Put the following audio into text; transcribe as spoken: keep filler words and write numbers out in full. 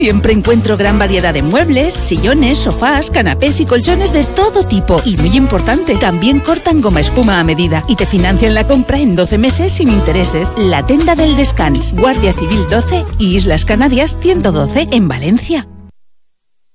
Siempre encuentro gran variedad de muebles, sillones, sofás, canapés y colchones de todo tipo. Y muy importante, también cortan goma espuma a medida y te financian la compra en doce meses sin intereses. La Tenda del Descans, Guardia Civil doce y Islas Canarias ciento doce en Valencia.